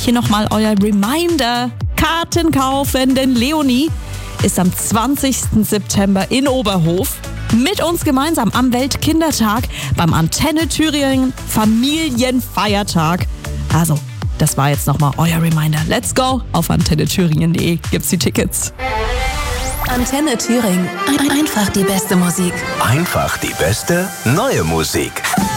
Hier nochmal euer Reminder. Karten kaufen, denn Leonie ist am 20. September in Oberhof mit uns gemeinsam am Weltkindertag beim Antenne Thüringen Familienfeiertag. Also, das war jetzt nochmal euer Reminder. Let's go! Auf antennethüringen.de gibt's die Tickets. Antenne Thüringen. Einfach die beste Musik. Einfach die beste neue Musik.